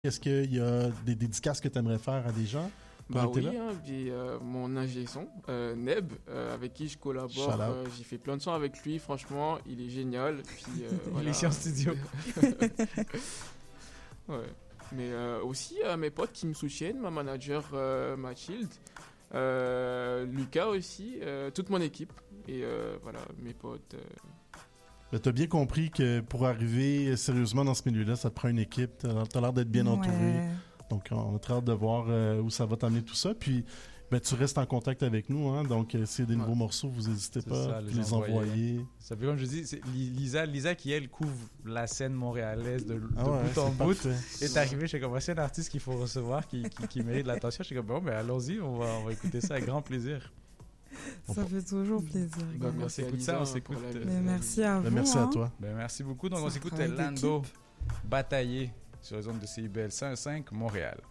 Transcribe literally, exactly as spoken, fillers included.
Est-ce qu'il y a des dédicaces que tu aimerais faire à des gens? Bah oui, hein, puis, euh, mon ingé son, euh, Neb, euh, avec qui je collabore, euh, j'ai fait plein de sons avec lui, franchement, il est génial. Puis, euh, il voilà. est ici en studio. Ouais. Mais euh, aussi euh, mes potes qui me soutiennent, ma manager euh, Mathilde, euh, Lucas aussi, euh, toute mon équipe, et euh, voilà, mes potes. Euh... Tu as bien compris que pour arriver sérieusement dans ce milieu-là, ça te prend une équipe, tu as l'air d'être bien Ouais. entouré. Donc, on a très hâte de voir euh, où ça va t'amener tout ça. Puis, ben, tu restes en contact avec nous. Hein? Donc, euh, s'il y a des nouveaux ouais. morceaux, vous n'hésitez C'est pas ça, à les les envoyer. envoyer. Ça fait comme je dis, c'est Lisa, Lisa qui, elle, couvre la scène montréalaise de, de Ah ouais, bout en c'est bout. parfait. Est arrivé, j'étais comme, c'est un artiste qu'il faut recevoir, qui, qui, qui mérite l'attention. J'étais comme, bon, ben allons-y, on va, on va écouter ça avec grand plaisir. Ça fait toujours plaisir. Bah, on merci à s'écoute Lisa ça, on pour s'écoute. la- euh, Mais merci à Ben, vous. merci à hein. toi. Ben, merci beaucoup. Donc, C'est on un s'écoute travail Lando d'équipe. Bataillé sur les ondes de C I B L cent cinq Montréal.